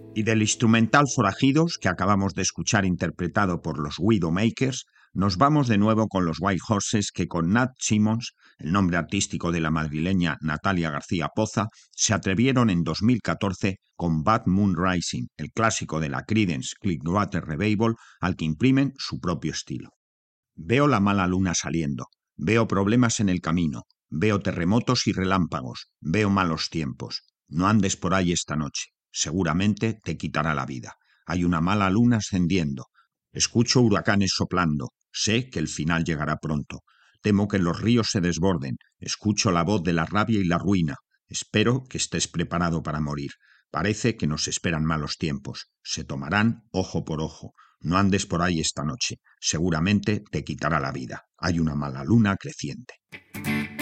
Y del instrumental Forajidos, que acabamos de escuchar interpretado por los Widowmakers, nos vamos de nuevo con los White Horses que con Nat Simmons, el nombre artístico de la madrileña Natalia García Poza, se atrevieron en 2014 con Bad Moon Rising, el clásico de la Creedence Clearwater Revival, al que imprimen su propio estilo. Veo la mala luna saliendo, veo problemas en el camino, veo terremotos y relámpagos, veo malos tiempos. No andes por ahí esta noche, seguramente te quitará la vida. Hay una mala luna ascendiendo. Escucho huracanes soplando, sé que el final llegará pronto. Temo que los ríos se desborden, escucho la voz de la rabia y la ruina. Espero que estés preparado para morir. Parece que nos esperan malos tiempos. Se tomarán ojo por ojo. No andes por ahí esta noche. Seguramente te quitará la vida. Hay una mala luna creciente.